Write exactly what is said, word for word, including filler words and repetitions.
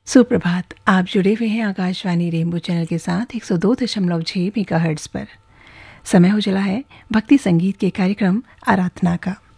सुप्रभात। आप जुड़े हुए हैं आकाशवाणी रेनबो चैनल के साथ एक सौ दो दशमलव छह मेगाहर्ट्ज़ पर। समय हो चला है भक्ति संगीत के कार्यक्रम आराधना का।